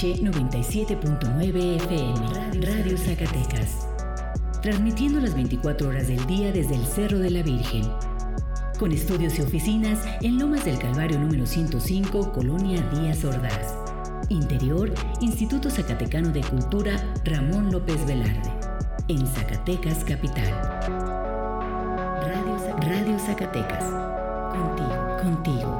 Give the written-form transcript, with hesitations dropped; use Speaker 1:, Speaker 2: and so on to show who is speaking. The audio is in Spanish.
Speaker 1: XH 97.9 FM, Radio Zacatecas. Transmitiendo las 24 horas del día desde el Cerro de la Virgen. Con estudios y oficinas en Lomas del Calvario número 105, Colonia Díaz Ordaz. Interior, Instituto Zacatecano de Cultura Ramón López Velarde. En Zacatecas, capital. Radio Zacatecas. Contigo.